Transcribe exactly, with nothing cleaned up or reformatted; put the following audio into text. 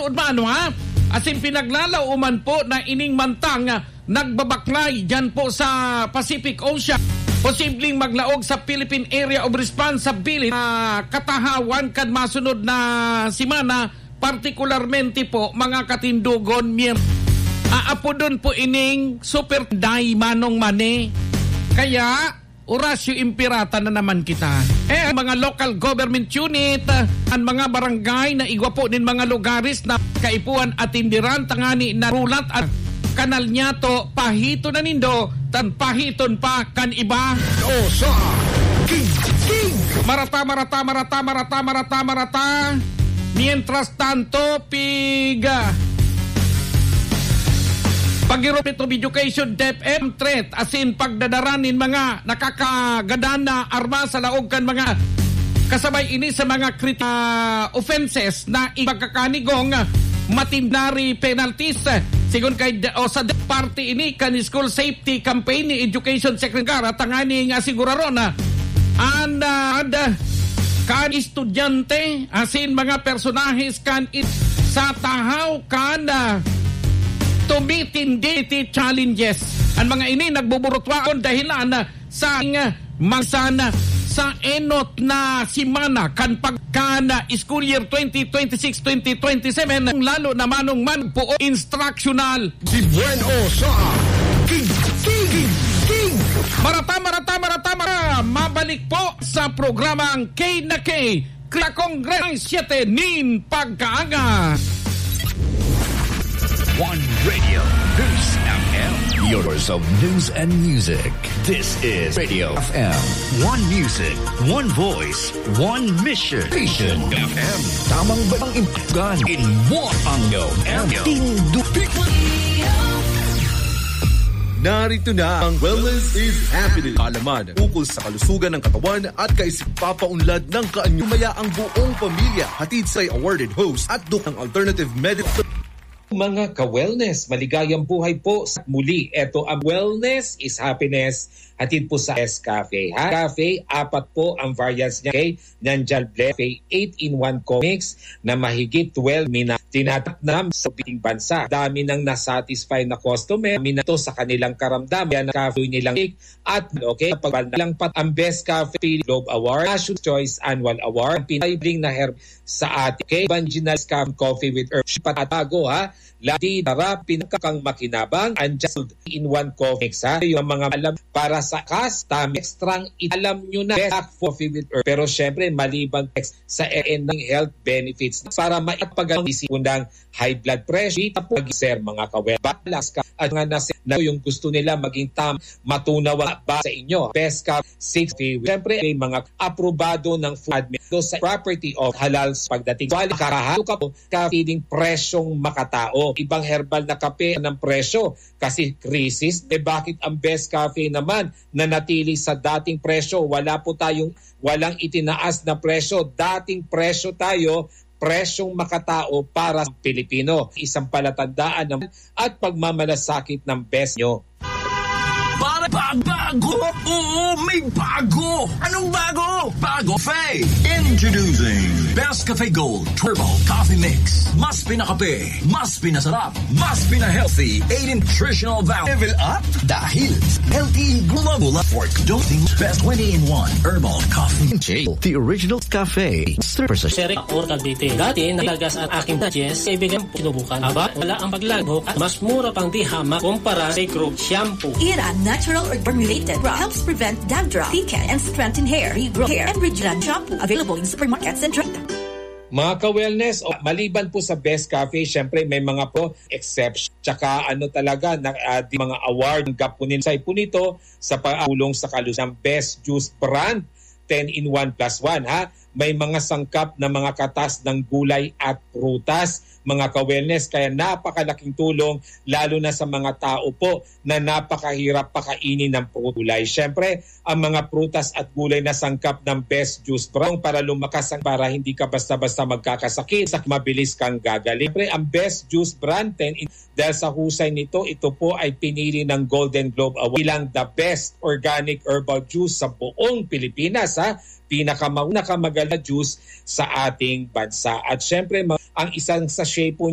masuod mano ha. Asin pinaglalauman po na ining mantang uh, nagbabaklay dyan po sa Pacific Ocean. Posibleng maglaog sa Philippine Area of Responsibility uh, katahawan kad masunod na simana, partikularmente po mga katindugon miyem. Aapodon po ining super day manong mane. Kaya Orasio Impirata na naman kita. Eh, mga local government unit, ang mga barangay na igwa po din mga lugaris na kaipuan at tindiran tangani na rulat at kanal niya to pahito na nindo tan pahiton pa kan iba. O sa King King Marata, marata, marata, marata, marata, marata. Mientras tanto, piga Pag-Europe of Education, DepEd, threat, asin pagdadaranin mga nakakagadana arma sa laog kan mga kasabay ini sa mga crit- uh, offenses na ipagkakanigong matindari penalties. Sigun kay o sa party ini kan School Safety Campaign ni Education Secretary tangani nga siguraron na and uh, kan estudyante asin mga personahes kan it, sa tahaw kan uh, tumitindi challenges. Ang mga ini nagbuburutwaon dahilan uh, sa uh, magsana sa enot na simana kan pagkana school year twenty twenty-six twenty twenty-seven lalo na manong man po instructional. Si Bueno sa King King King Marata, marata, marata, marata. Mabalik po sa programang K na K Kaya Kongres siyete nin pagkaanga. One Radio, News F M. Yours of news and music. This is Radio F M. One music, one voice, one mission. Station F M. Tamang batang impigan in one ango. Tindupik. Narito na ang Wellness is Happening. Alaman ukol sa kalusugan ng katawan at kaisip-papaunlad ng kaanyumaya ang buong pamilya. Hatid sa awarded host at duk ng alternative medical. Mga ka-wellness, maligayang buhay po. Muli, eto ang Wellness is Happiness. Hatid po sa Nescafe. Ha? Cafe, apat po ang variants niya. Okay? Nandiyan Cafe eight in one comics na mahigit twelve mina tinatatnam sa piting bansa. Dami nang nasatisfy na customer. Minato sa kanilang karamdaman. Yan ang cafe nilang at okay, pag lang pat ang Best Cafe Globe Award, National Choice Annual Award, pinayibling na herb sa ating okay? Banjinal Scam Coffee with Herb. Patatago ha. Lati darap pinakang makinabang and just in one comics ha. Yung mga alam para sa kas, tam extrang alam nyo na best coffee with herb. Pero syempre maliban text sa N ng health benefits para maipagang isipundang high blood pressure tapos sir mga kawel balas ka at nga na, na yung gusto nila maging tam matunaw ba sa inyo best ka sixty syempre ay mga aprobado ng food administration sa property of halal pagdating so karahalo ka po ka feeding presyong makatao ibang herbal na kape ng presyo kasi crisis eh bakit ang Best Cafe naman na natili sa dating presyo wala po tayong walang itinaas na presyo dating presyo tayo presyong makatao para sa Pilipino. Isang palatandaan naman at pagmamalasakit ng best nyo. Para bago? Oo, may bago! Anong bago? Bago Cafe! Introducing Best Cafe Gold Turbo Coffee Mix. Mas pinakape, mas pinasarap, mas pina-healthy, eight nutritional value. Level up dahil healthy global for dosing best twenty in one herbal coffee. The original cafe. Seri or Caldite. Dati nalagas ang aking digest, kaibigan sinubukan. Aba, wala ang paglagok at mas mura pang di hamak kumpara sa group shampoo. Iran natural or formulated helps prevent dandruff, thicken, and strengthen hair, regrow hair, and Ridgeland shampoo. Available in supermarkets and drug. Mga ka-wellness, oh, maliban po sa Best Cafe, syempre may mga po exception. Tsaka ano talaga, na, uh, di mga award ng gapunin sa po nito sa pag-ulong sa kalusang Best Juice Brand, ten in one plus one ha. May mga sangkap na mga katas ng gulay at prutas, mga ka-wellness. Kaya napakalaking tulong, lalo na sa mga tao po na napakahirap pakainin ng gulay. Siyempre, ang mga prutas at gulay na sangkap ng Best Juice Brown para lumakas ang para hindi ka basta-basta magkakasakit, sa mabilis kang gagaling. Siyempre, ang Best Juice Brand ten in dahil sa husay nito, ito po ay pinili ng Golden Globe Award bilang the best organic herbal juice sa buong Pilipinas ha. Pinakamauna ka magala juice sa ating bansa. At syempre, ang isang sachet po